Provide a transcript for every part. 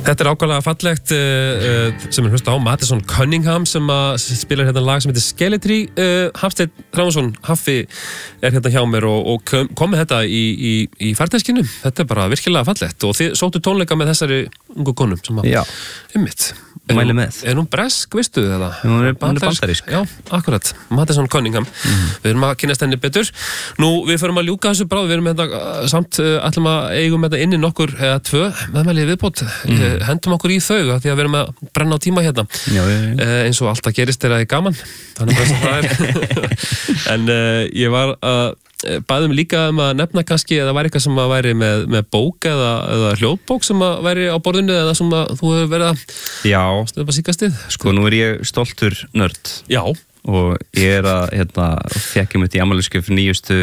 Þetta ákvæmlega fallegt sem hlusta á Madison Cunningham sem spilar hérna lag sem heitir Skeletri. Hafsteinn Ramarsson, Haffi hérna hjá mér og kom með þetta í farteskinu. Þetta bara virkilega fallegt og þið sóttu tónleika með þessari ungu konum sem einmitt. Mæli með. Hún bresk, veistu þið það? Hún er bandarísk. Já, akkurat. Madison Cunningham. Við erum að kynnast henni betur. Nú, við förum að ljúka þessu bráð. Við erum hérna samt ætlum að eigum þetta inni nokkur eða 2 meðmæli viðbót. Hendum okkur í þau af því að við erum að brenna á tíma hérna. Já. Eins og alltaf gerist þegar það er gaman. Þannig að það er. En ég var að baðum líka að nefna kannski eða væri eitthvað sem að væri með bók eða hljóðbók sem að væri á borðinu eða sem að þú hefur verið að stöpa síkastið. Sko, nú er ég stoltur nörd. Já. Og ég að fékk ég mitt í afmælisgjöf nýjustu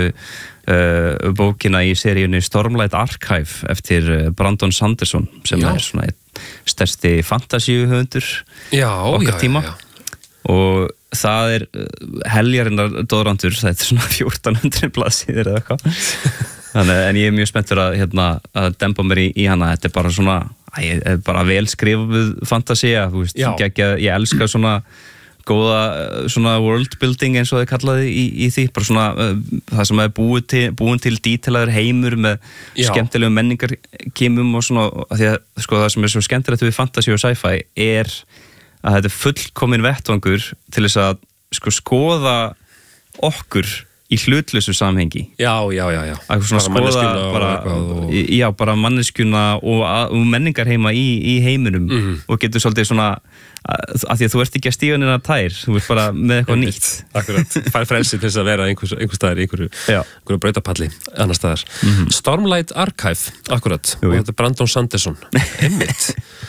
bókina í seríunni Stormlight Archive eftir Brandon Sanderson sem er svona einn stærsti fantasíuhöfundur okkar tíma. Og það er heljarinnar dóðrandur, það er svona 1400 blaðsíður eða eitthvað. En ég er mjög spenntur að dempa mér í hana. Þetta er bara svona, bara vel skrifuð fantasía, þú veist, ég elska svona góða svona world building eins og þau kallaði í því, bara svona það sem er búin til dítelaður heimur með skemmtilegum menningarkimum og svona, því að sko það sem er svo skemmtilegt við fantasy og sci-fi er að þetta er fullkomin vettvangur til þess að sko skoða okkur í hlutlausu samhengi. Já. Að svona skoða bara manneskjuna og menningarheima í heiminum og getur svolítið svona að því að þú ert ekki að stíga neina tær, þú ert bara með eitthvað nýtt. Akkurat, fær frelsi til þess að vera einhver staðar í einhverju brautapalli annar staðar. Stormlight Archive, akkurat, og þetta er Brandon Sanderson. Einmitt.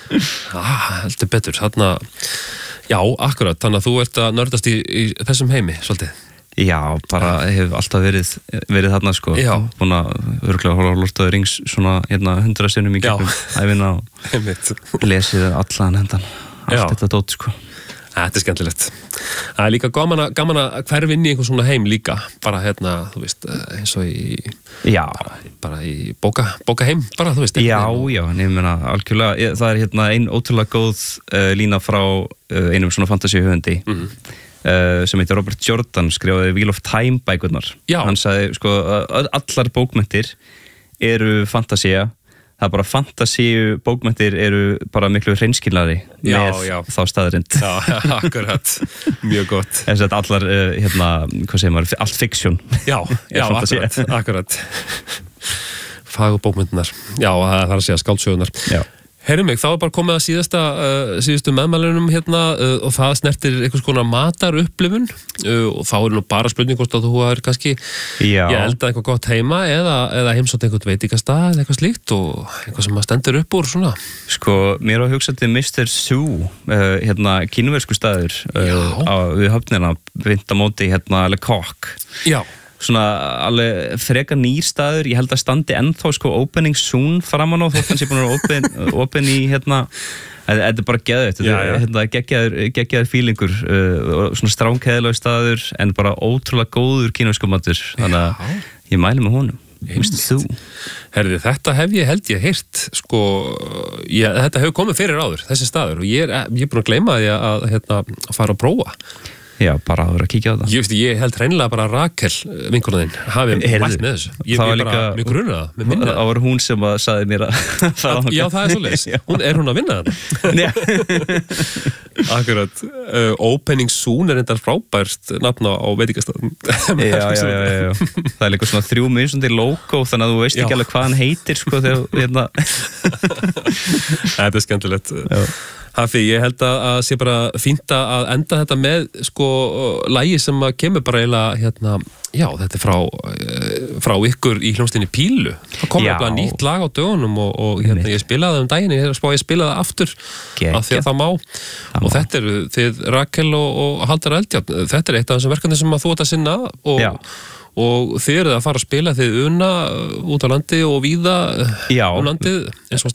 Heldur betur, þarna, akkurat, þannig að þú ert að nördast í þessum heimi, svolítið. Já, bara hef alltaf verið þarna sko. Búin að örgulega hóla Lord of the Rings svona 100 sinnum í gegnum ævina og lesið allan hendan. Allt þetta dót sko. Þetta er skemmtilegt. Það er líka gaman að hverfa inn í einhvern svona heim líka. Bara þú veist, eins og bara í bókaheim, bara, þú veist. Já, en ég meina, algjörlega, það er ein ótrúlega góð lína frá einum svona fantasíuhöfundi. Sem heitir Robert Jordan, skrifaði Wheel of Time bækurnar. Hann sagði, sko, allar bókmenntir eru fantasía. Það er bara fantasíu bókmenntir eru bara miklu hreinskilnari með þá staðrind. Já, akkurat. Mjög gott. Þess að allar, hvað segir maður, allt fiksjón. Já, akkurat. Fagurbókmyndirnar. Já, það er að segja skáldsögunar. Já. Heyrðu mig, þá er bara komið að síðustu meðmælunum hérna og það snertir einhvers konar matarupplifun og þá er nú bara spurning hvort að þú er kannski elda eitthvað gott heima eða heimsótt einhvern veitingastað eða eitthvað slíkt og eitthvað sem stendur upp úr svona. Sko, mér var hugsað til Mr. Sue, kínversku staður við höfnina, beint á móti Le Coq. Já. Svona alveg freka nýr staður, ég held að standi ennþá sko opening soon framan á þótt hans ég búin að vera open í þetta er bara geðveikt, þetta er geggjaður fílingur og svona strángkeðilegur staður en bara ótrúlega góður kínverskur matur, þannig að ég mæli með honum. Herði, þetta hef ég held ég heyrt sko, þetta hefur komið fyrir áður, þessi staður og ég er búin að gleyma því að fara að prófa. Já, bara að vera að kíkja á það. Ég held hreinlega bara Rakel, vinkonuna þín, hafi mælt með þessu. Ég bara, mjög grunna það. Það var hún sem sagði mér að fara á það. Já, það er svoleiðis. Er hún að vinna það? Akkurat. Opening soon er endar frábært nafn á veitingastað. Já. Það er líka svona 3 mismundi logo, þannig að þú veist ekki alveg hvað hann heitir, sko, þegar Þetta er skemmtilegt. Hafi, ég held að sé bara fínt að enda þetta með sko lagi sem að kemur bara eiginlega þetta er frá ykkur í hljómsveitinni Pílu. Það kom eitthvað nýtt lag á dögunum og ég spilaði daginn, ég spilaði það aftur af því að það má og þetta eru þið Rakel og Halldór Eldjárn, þetta er eitt af þessum verkefni sem að þú ert að sinna og þið eruð að fara að spila þið út á landi og víða landið eins og